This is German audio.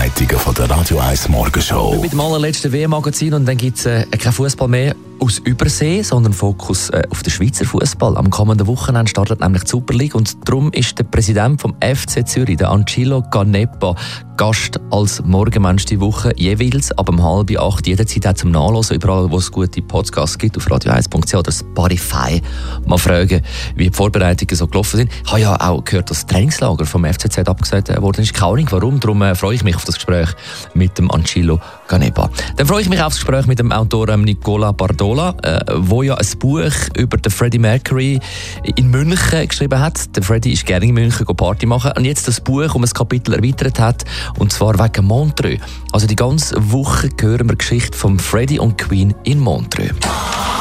Vorbereitungen von der Radio 1 Morgenshow. Mit dem allerletzten WM-Magazin und dann gibt es kein Fußball mehr aus Übersee, sondern Fokus auf den Schweizer Fußball. Am kommenden Wochenende startet nämlich die Super League und darum ist der Präsident vom FC Zürich, der Angelo Canepa, Gast als Morgenmensch die Woche, jeweils ab 7:30 jederzeit auch zum Nachlesen, überall wo es gute Podcasts gibt, auf radio1.ch oder Spotify. Mal fragen, wie die Vorbereitungen so gelaufen sind. Ich habe ja auch gehört, dass das Trainingslager vom FCZ abgesagt worden ist. Keine Ahnung warum, darum freue ich mich auf das Gespräch mit dem Angelo Canepa. Dann freue ich mich auf das Gespräch mit dem Autor Nicola Bardola, der ja ein Buch über den Freddie Mercury in München geschrieben hat. Der Freddie ist gerne in München Party machen und jetzt das Buch um ein Kapitel erweitert hat, und zwar wegen Montreux. Also die ganze Woche hören wir die Geschichte von Freddie und Queen in Montreux.